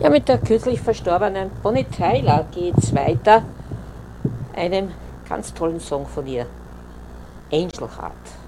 Ja, mit der kürzlich verstorbenen Bonnie Tyler geht's weiter, einem ganz tollen Song von ihr, Angel Heart.